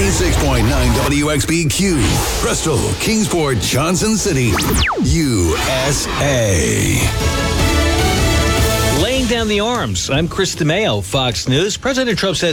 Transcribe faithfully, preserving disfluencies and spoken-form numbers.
ninety-six point nine W X B Q, Bristol, Kingsport, Johnson City, U S A. Laying down the arms. I'm Chris DeMeo, Fox News. President Trump says